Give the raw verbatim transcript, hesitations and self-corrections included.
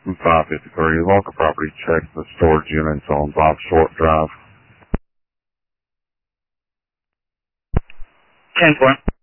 five fifty-three, local property check the storage units on Bob Short Drive. ten four.